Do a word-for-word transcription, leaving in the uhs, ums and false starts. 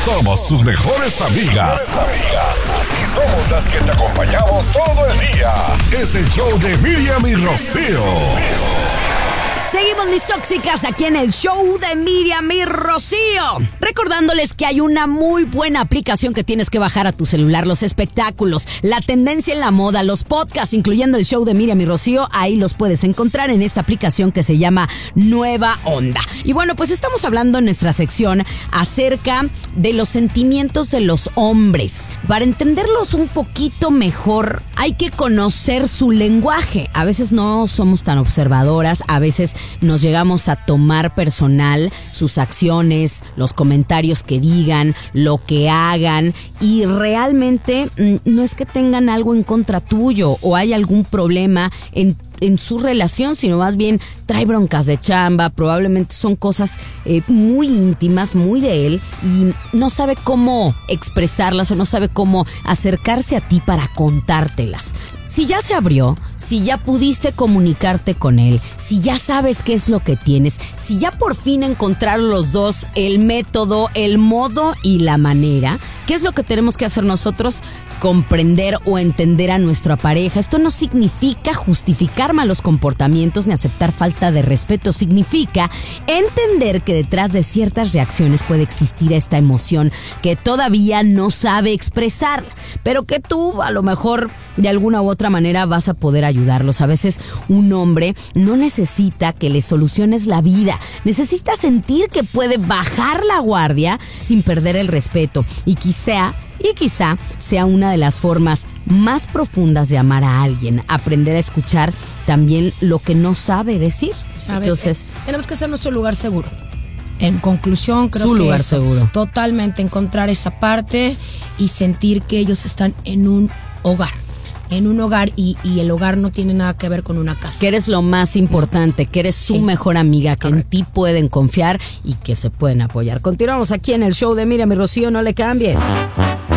Somos tus mejores amigas. amigas. Y somos las que te acompañamos todo el día. Es el show de Miriam y Rocío. Seguimos, mis tóxicas, aquí en el show de Miriam y Rocío. Recordándoles que hay una muy buena aplicación que tienes que bajar a tu celular. Los espectáculos, la tendencia en la moda, los podcasts, incluyendo el show de Miriam y Rocío. Ahí los puedes encontrar en esta aplicación que se llama Nueva Onda. Y bueno, pues estamos hablando en nuestra sección acerca de los sentimientos de los hombres. Para entenderlos un poquito mejor, hay que conocer su lenguaje. A veces no somos tan observadoras, a veces nos llegamos a tomar personal sus acciones, los comentarios que digan, lo que hagan, y realmente no es que tengan algo en contra tuyo o hay algún problema en en su relación, sino más bien trae broncas de chamba, probablemente son cosas eh, muy íntimas, muy de él, y no sabe cómo expresarlas o no sabe cómo acercarse a ti para contártelas. Si ya se abrió, si ya pudiste comunicarte con él, si ya sabes qué es lo que tienes, si ya por fin encontraron los dos el método, el modo y la manera, ¿qué es lo que tenemos que hacer nosotros? Comprender o entender a nuestra pareja. Esto no significa justificar malos comportamientos ni aceptar falta de respeto. Significa entender que detrás de ciertas reacciones puede existir esta emoción que todavía no sabe expresar, pero que tú a lo mejor de alguna u otra manera vas a poder ayudarlos. A veces un hombre no necesita que le soluciones la vida, necesita sentir que puede bajar la guardia sin perder el respeto, y quizá Y quizá sea una de las formas más profundas de amar a alguien, aprender a escuchar también lo que no sabe decir. ¿Sabes? Entonces, eh, tenemos que hacer nuestro lugar seguro. En conclusión, creo su que lugar eso, seguro. Totalmente encontrar esa parte y sentir que ellos están en un hogar. En un hogar y, y el hogar no tiene nada que ver con una casa. Que eres lo más importante, que eres su Sí, mejor amiga, es que correcto. en ti pueden confiar y que se pueden apoyar. Continuamos aquí en el show de Miriam y Rocío, no le cambies.